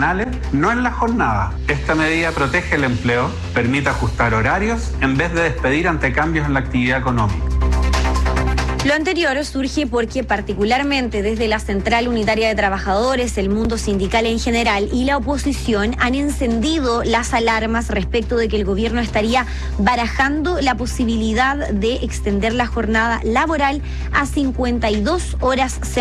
semanales, no en la jornada. Esta medida protege el empleo, permite ajustar horarios en vez de despedir ante cambios en la actividad económica. Lo anterior surge porque particularmente desde la Central Unitaria de Trabajadores, el mundo sindical en general y la oposición han encendido las alarmas respecto de que el gobierno estaría barajando la posibilidad de extender la jornada laboral a 52 horas semanales.